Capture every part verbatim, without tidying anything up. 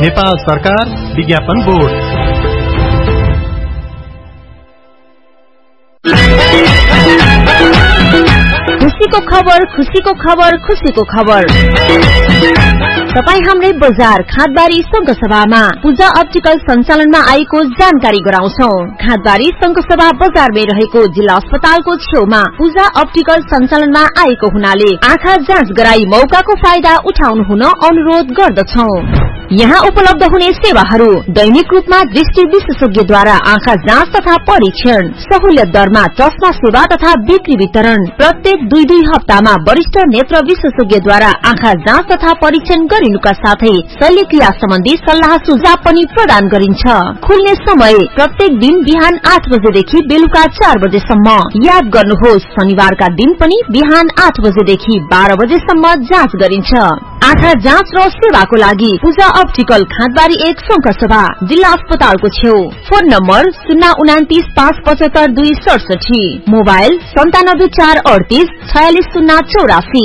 नेपाल सरकार विज्ञापन बोर्ड। खुशीको खबर, खुशीको खबर, खुशीको खबर। तपाईँ हाम्रै बजार खादबारी संघसभामा पूजा अप्टिकल सञ्चालनमा आएको जानकारी गराउँछौं। खादबारी संघसभा बजारमै रहेको जिल्ला अस्पतालको छेउमा पूजा अप्टिकल सञ्चालनमा आएको हुनाले आँखा जाँच गराई मौकाको फाइदा उठाउनु हुन अनुरोध गर्दछौं। यहाँ उपलब्ध हुने सेवाहरू दैनिक रूपमा दृष्टि विशेषज्ञद्वारा आँखा जाँच तथा परीक्षण, सहुलियत दरमा चस्मा सेवा तथा बिक्री वितरण, प्रत्येक दुई दुई हप्तामा वरिष्ठ नेत्र विशेषज्ञद्वारा आँखा जाँच तथा परीक्षण गरिनुका साथै शल्यक्रिया सम्बन्धी सल्लाह सुझाव पनि प्रदान गरिन्छ। खुल्ने समय प्रत्येक दिन बिहान आठ बजेदेखि बेलुका चार बजेसम्म। याद गर्नुहोस्, शनिबारका दिन पनि बिहान आठ बजेदेखि बाह्र बजेसम्म जाँच गरिन्छ। आँखा जाँच र सेवाको लागि पूजा अप्टिकल खादबारी एक संघसभा जिल्ला अस्पतालको छेउ। फोन नम्बर शून्य उनातिस पाँच पचहत्तर दुई सडसठी, मोबाइल सन्तानब्बे चार अडतीस छयालिस शून्य चौरासी।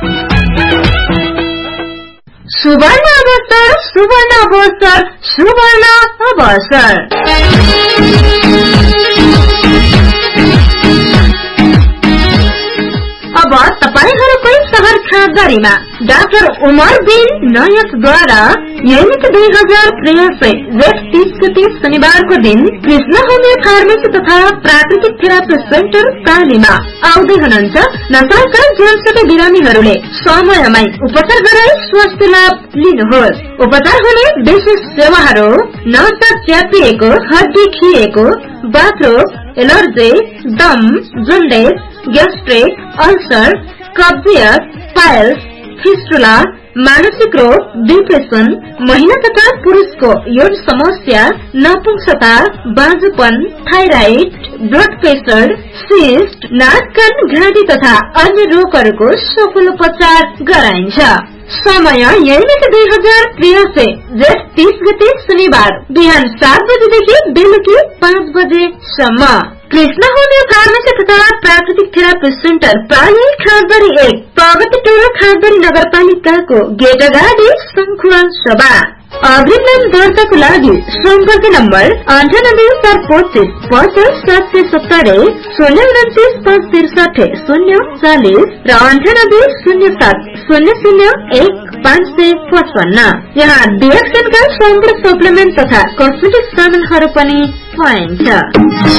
सुवर्ण अवसर, सुवर्ण अवसर, सुवर्ण अवसर। अब तपाईहरुकै शहर खादबारीमा डाक्टर उमर बिन नयसद्वारा यौनिक दुई हजार त्रियासी जेठ तीस गते शनिबारको दिन कृष्ण होमियो फार्मेसी तथा प्राकृतिक थेरापी सेन्टर कालीमा आउँदै हुनुहुन्छ। नशाका जुनसुकै बिरामीहरूले समयमै उपचार गराई स्वास्थ्य लाभ लिनुहोस्। उपचार हुने विशेष सेवाहरू नसा च्यापिएको, हड्डी खिएको, बाथरोग, एलर्जी, दम, जन्डिस, ग्यास्ट्रिक, अल्सर, कब्जियत, पाइल्स, फिस्टुला, मानसिक रोग, डिप्रेसन, महिला तथा पुरुषको यौन समस्या, नपुंसकता, बाँझोपन, थाइराइड, ब्लड प्रेसर, सिस्ट, नाक कान घाँटी तथा अन्य रोगहरूको सफल उपचार गराइन्छ। समय यौनिक दुई हजार त्रियासी जेठ तीस गते शनिबार बिहान सात बजेदेखि बेलुकी पाँच बजेसम्म। कृष्ण होमियो फार्मेसी तथा प्राकृतिक थेरापी सेन्टर पाली खादबारी एक, प्रगति टोल खादबारी नगरपालिकाको गेट अगाडि शङ्खुवा सभा। अग्रिम दर्ताको लागि सम्पर्क नम्बर अन्ठानब्बे चार पच्चीस पचास सात सय सत्तरी, शून्य उन्तिस पाँच त्रिसठी शून्य चालिस र अन्ठानब्बे शून्य सात शून्य शून्य एक पाँच सय पचपन्न। यहाँ डिएक्सएनका सम्पूर्ण सप्लिमेन्ट तथा कस्मेटिक सामानहरू पनि पाइन्छ।